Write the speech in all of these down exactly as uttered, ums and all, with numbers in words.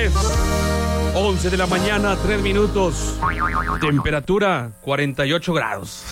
señores. once de la mañana, tres minutos. Temperatura cuarenta y ocho grados.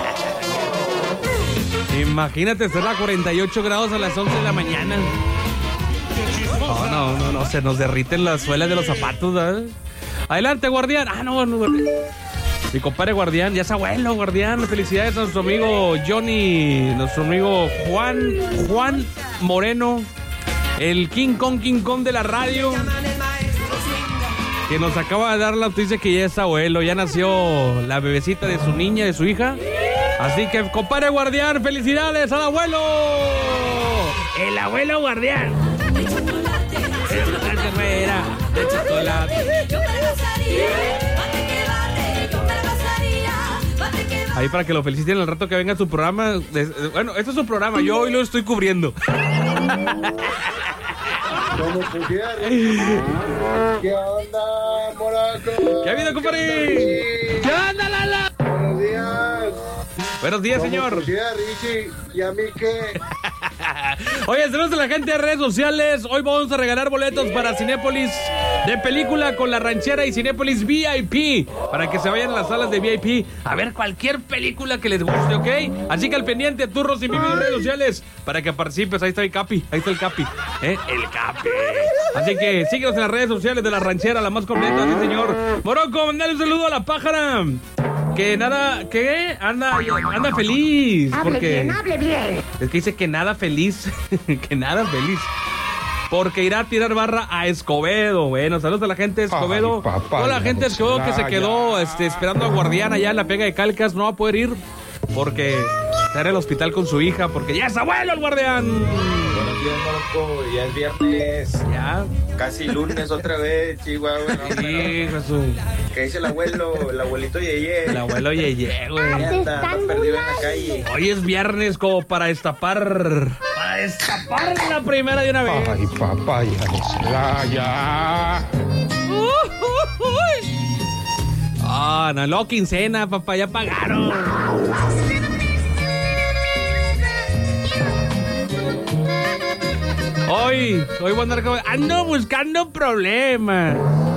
Imagínate estar a cuarenta y ocho grados a las once de la mañana. No, no, no, no, se nos derriten las suelas de los zapatos, ¿verdad? Adelante, guardián. Ah, no, no. Mi compadre guardián, ya es abuelo, guardián. Felicidades a nuestro amigo Johnny, nuestro amigo Juan, Juan Moreno, el King Kong, King Kong de la radio, que nos acaba de dar la noticia que ya es abuelo, ya nació la bebecita de su niña, de su hija. Así que, compadre guardián, felicidades al abuelo. El abuelo guardián. De chocolate, de chocolate, de chocolate. Yo me la pasaría, bate que bate, yo me la pasaría, bate que bate. Ahí para que lo feliciten al rato que venga su programa. Bueno, este es su programa, yo hoy lo estoy cubriendo. ¿Cómo pusieron? ¿Qué onda, Moraco? ¿Qué ha habido, compadre? ¿Qué onda, Lala? Buenos días. Buenos días, señor. Buenos días, Richie. ¿Y a mí qué? Oye, saludos a la gente de redes sociales. Hoy vamos a regalar boletos para Cinépolis de película con La Ranchera y Cinépolis V I P, para que se vayan a las salas de V I P a ver cualquier película que les guste, ¿ok? Así que al pendiente, Turros y Mimi en redes sociales para que participes. Ahí está el Capi, ahí está el Capi, ¿eh? El Capi. Así que síguenos en las redes sociales de La Ranchera, la más completa, sí, señor. Moroco, mandale un saludo a la pájara. Que nada, ¿qué? Anda, anda feliz. Hable porque bien, hable bien. Es que dice que nada feliz, que nada feliz. Porque irá a tirar barra a Escobedo. Bueno, saludos a la gente de Escobedo. Ay, papá, Toda la gente de Escobedo que se quedó ya. este, esperando a Guardián allá en la Pega de Calcas no va a poder ir porque está en el hospital con su hija, porque ya es abuelo el Guardián. Buenos días, Marco. Ya es viernes. Ya. Casi lunes otra vez, Chihuahua. No, Sí, Jesús. ¿Qué dice el abuelo? El abuelito Yeye. El abuelo Yeye, güey. Ya anda, anda perdido en la calle. Hoy es viernes como para destapar. Para destapar la primera de una vez. Ay, papá, ya, ya. Uh, uh, uh. Ah, no, no, quincena, papá, ya pagaron. Hoy, hoy voy a andar como... Ando buscando problemas.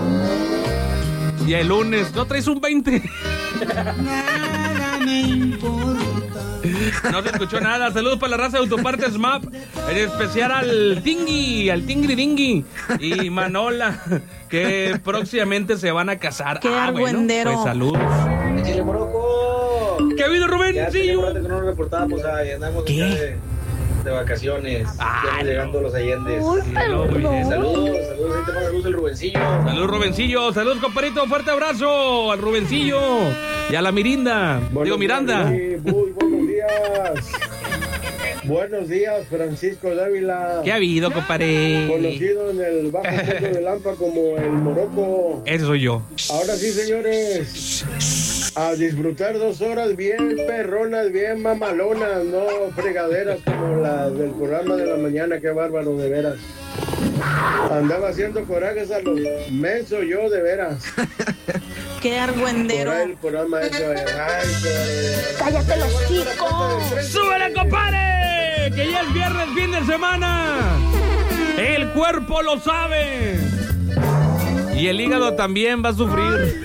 Y el lunes, ¿no traes un veinte? Nada me importa. No se escuchó nada. Saludos para la raza de Autopartes M A P. En especial al Tingui, al Tingri Dingui y Manola, que próximamente se van a casar. Qué ah, argüendero. Bueno, pues saludos. Échale, Moroco. ¿Qué ha habido, Rubén? Ya Sí. tenemos rato que no nos reportamos. Ahí andamos ¿Qué? acá de, de vacaciones. Ah, ya no. llegando los Allendes. Uy, Sí, pero no, muy bien. no. Saludos, saludos. Ahí te manda luz el Rubencillo. Saludos, Rubencillo. Saludos, compadrito. Fuerte abrazo al Rubencillo y a la Mirinda. Buenos Digo, días, Miranda. Richie. Muy buenos días. Buenos días, Francisco Dávila. ¿Qué ha habido, compadre? Conocido en el bajo fondo de Lampa como el Moroco. Ese soy yo. Ahora sí, señores. A disfrutar dos horas bien perronas, bien mamalonas, no fregaderas como las del programa de la mañana. Qué bárbaro, de veras. Andaba haciendo corajes a los mensos yo, de veras. Qué argüendero. Por ahí el programa eso. eh. Ay, qué... Cállate los chicos. ¡Súbele, compadre! Que ya es viernes, fin de semana. El cuerpo lo sabe. Y el hígado también va a sufrir.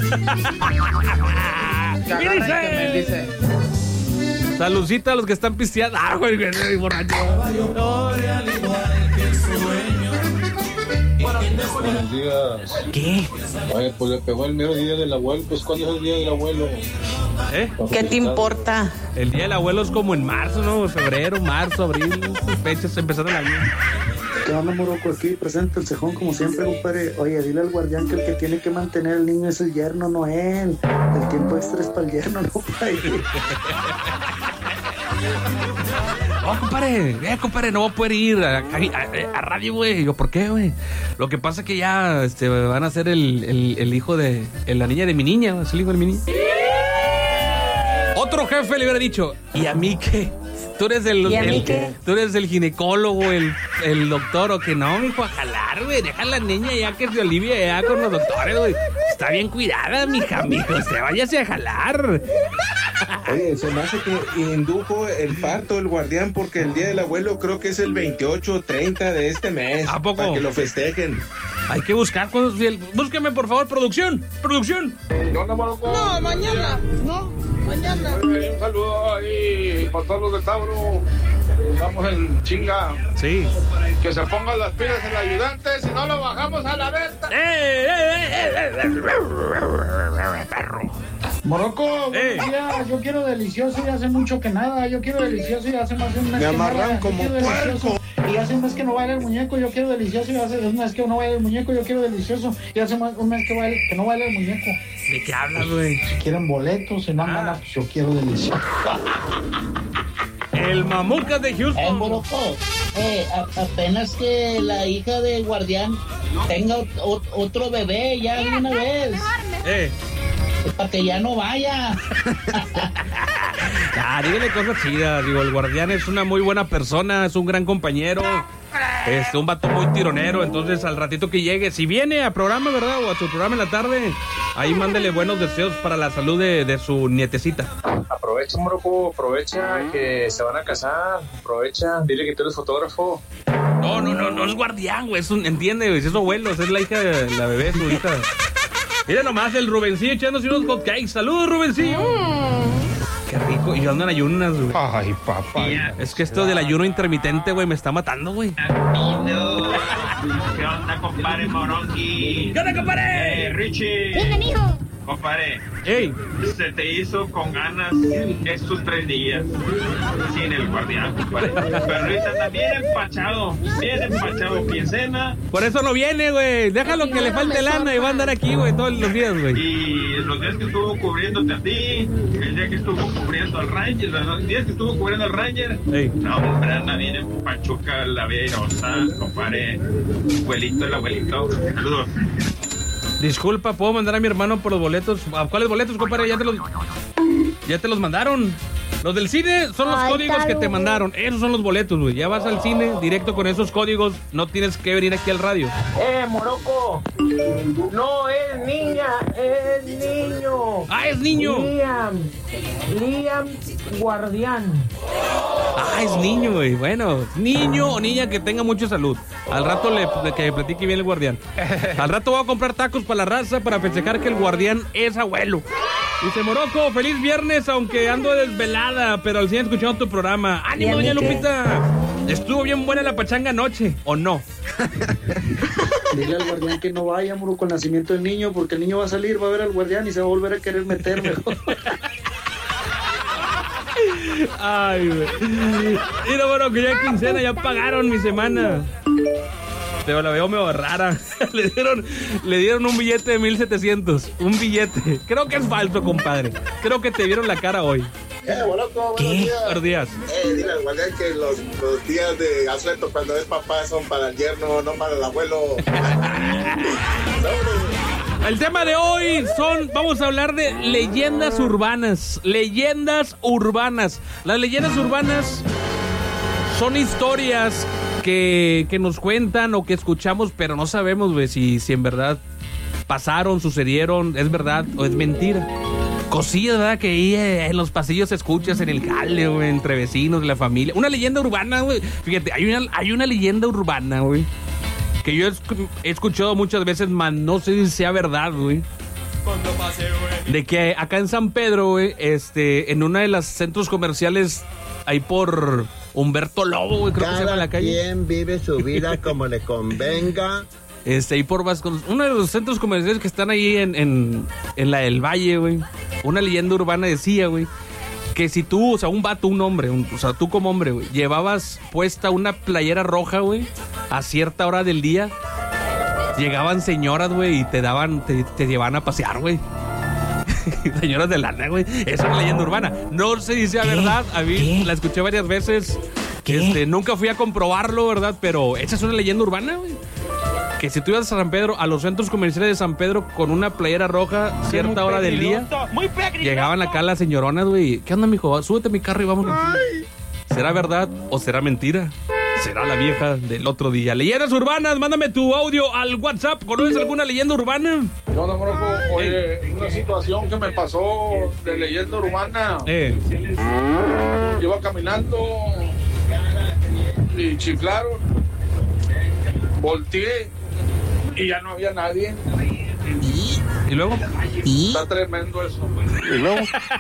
¿Qué dice? dice. Saludcita a los que están pisteando. Ah, güey, güey, borracho. Buenos días. ¿Qué? Oye, pues le pegó el mero día del abuelo. Pues, ¿cuándo es el día del abuelo? ¿Eh? ¿Qué te importa? El día del abuelo es como en marzo, ¿no? Febrero, marzo, abril. Fechas empezando el año. ¿Qué onda, Moroco? Aquí presente el cejón como siempre, compadre. Oye, dile al guardián que el que tiene que mantener al niño es el yerno, no él. El tiempo extra es para el yerno, no para él. No, compadre, eh, compadre, no voy a poder ir a, a, a, a radio, güey. Yo, ¿por qué, güey? Lo que pasa es que ya este, van a ser el, el, el hijo de... El, la niña de mi niña, es el hijo de mi niña. Otro jefe le hubiera dicho, ¿y a mí qué? Tú eres el, ¿Y a mí el- qué? tú eres el ginecólogo, el, el doctor, o que no, mijo, a jalar, güey. Deja a la niña ya que se alivie ya con los doctores, güey. Está bien cuidada, mija, mijo. Se váyase a jalar. Oye, se me hace que indujo el parto el guardián porque el día del abuelo creo que es el veintiocho o treinta de este mes. ¿A poco? Para que lo festejen. Hay que buscar cosas. Búsqueme, por favor, producción. Producción. Yo no, Morocco. No, mañana. No, mañana. Un saludo ahí para todos los de Tauro. Estamos en chinga. Sí. Que se pongan las pilas el ayudante, si no lo bajamos a la venta. ¡Eh, eh, eh, eh! ¡Perro! Morocco, Eh. buenos días. Yo quiero delicioso y hace mucho que nada. Yo quiero delicioso y hace más de un mes Me que amarran nada. como Yo quiero delicioso y hace un mes que no baila el muñeco. Yo quiero delicioso y hace un mes que no baila el muñeco. Yo quiero delicioso y hace más- un mes que, baila, que no baila el muñeco. ¿De qué hablas, güey? Si quieren boletos, si no han ganado, pues yo quiero delicioso. El Mamucas de Eh, Houston. Morocco, eh, a- apenas que la hija de Guardián tenga ot- ot- otro bebé ya de una vez, Eh. para que ya no vaya. Ah, dígale cosas chidas. Digo, el Guardián es una muy buena persona, es un gran compañero. Es un vato muy tironero. Entonces, al ratito que llegue, si viene a programa, ¿verdad? O a su programa en la tarde, ahí mándele buenos deseos para la salud de, de su nietecita. Aprovecha, Morocco, aprovecha que se van a casar. Aprovecha, dile que tú eres fotógrafo. No, no, no, no es Guardián, güey. Es un, entiende, güey. Es su abuelo, es la hija de la bebé, su hija. Mira nomás el Rubencillo echándose unos hotcakes. ¡Saludos, Rubencillo! Qué rico. Y yo ando en ayunas, güey. Ay, papá. Es que esto del ayuno intermitente, güey, me está matando, güey. ¿Qué onda, compadre Moronqui? ¿Qué onda, compadre? Eh, Richie. Dime, mijo. Compadre, ¡Ey! se te hizo con ganas estos tres días sin el Guardián, compadre. Pero ahorita anda bien empachado, bien empachado, quincena. Por eso no viene, güey. Déjalo que le falte lana y va a andar aquí, güey, todos los días, güey. Y los días que estuvo cubriéndote a ti, el día que estuvo cubriendo al Ranger, los días que estuvo cubriendo al Ranger, Ey. no, hombre, anda bien en Pachuca, la Vierosa, compadre. Abuelito, el abuelito. Saludos. Disculpa, ¿puedo mandar a mi hermano por los boletos? ¿A cuáles boletos, compadre? Ya te los, ya te los mandaron. Los del cine son los Ay, códigos que te Taru. mandaron. Esos son los boletos, güey. Ya vas al cine directo con esos códigos. No tienes que venir aquí al radio. ¡Eh, Morocco! No es niña, es niño. ¡Ah, es niño! Liam. Liam Guardián. Ah, es niño, güey. Bueno, niño o niña que tenga mucha salud. Al rato le, le- que platique bien el Guardián. Al rato voy a comprar tacos para la raza para festejar que el Guardián es abuelo. Dice Morocco, feliz viernes, aunque ando desvelada, pero al cien escuchando tu programa. ¡Ánimo, doña Lupita! Estuvo bien buena la pachanga anoche, ¿o no? Dile al Guardián que no vaya, muro, con el nacimiento del niño, porque el niño va a salir, va a ver al Guardián y se va a volver a querer meter mejor. Ay, güey. Mira, bueno, que ya quincena, ya pagaron mi semana. Pero la veo medio rara. Le dieron, le dieron un billete de mil setecientos. Un billete. Creo que es falso, compadre. Creo que te vieron la cara hoy. Eh, Morocco, ¿Qué? buenos días. Buenos días. Eh, dile al Guardián que los, los días de asueto cuando es papá son para el yerno, no para el abuelo. El tema de hoy son, vamos a hablar de leyendas urbanas. Leyendas urbanas. Las leyendas urbanas son historias que, que nos cuentan o que escuchamos, pero no sabemos, güey, si, si en verdad pasaron, sucedieron, es verdad o es mentira. Cosillas, ¿verdad? Que ahí eh, en los pasillos escuchas en el jale, güey, entre vecinos, de la familia. Una leyenda urbana, güey. Fíjate, hay una, hay una leyenda urbana, güey, que yo he escu- he escuchado muchas veces, mas no sé si sea verdad, güey. De que acá en San Pedro, güey, este, en una de las centros comerciales, ahí por Humberto Lobo, güey, creo que se llama la calle. Quien vive su vida como le convenga. Este, ahí por Vasconcelos, uno de los centros comerciales que están ahí en, en, en la del Valle, güey. Una leyenda urbana decía, güey, que si tú, o sea, un vato, un hombre, un- o sea, tú como hombre, güey, llevabas puesta una playera roja, güey, a cierta hora del día, llegaban señoras, güey, y te daban, te, te llevaban a pasear, güey. Señoras de lana, güey. Es una leyenda urbana. No sé si sea verdad. A mí la escuché varias veces. Este, nunca fui a comprobarlo, ¿verdad? Pero esa es una leyenda urbana, güey. Que si tú ibas a San Pedro, a los centros comerciales de San Pedro, con una playera roja, cierta hora del día, llegaban acá las señoronas, güey. ¿Qué onda, mijo? Súbete a mi carro y vámonos. ¿Será verdad o será mentira? Será la vieja del otro día. Leyendas urbanas, mándame tu audio al WhatsApp. ¿Conoces alguna leyenda urbana? No, no, Morocco, oye, una situación que me pasó de leyenda urbana. Eh. Iba caminando y chiflaron. Volteé, y ya no había nadie. ¿Y luego? Está tremendo eso. ¿Y luego?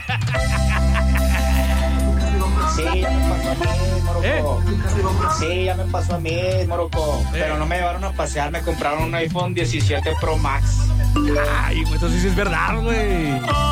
Sí, ya me pasó a mí, Moroco. ¿Eh? Sí, ya me pasó a mí, Moroco. ¿Eh? Pero no me llevaron a pasear, me compraron un iPhone diecisiete Pro Max. Ay, pues eso sí es verdad, güey.